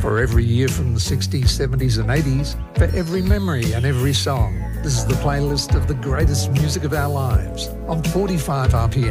For every year from the 60s, 70s and 80s, for every memory and every song. This is the playlist of the greatest music of our lives on 45 RPM.